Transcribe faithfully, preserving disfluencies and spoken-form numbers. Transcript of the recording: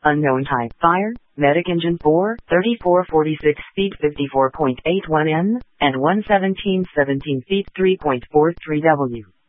Unknown type. Fire. Medic engine four, thirty-four forty-six feet fifty-four point eight one N, and one seventeen seventeen feet three point four three W.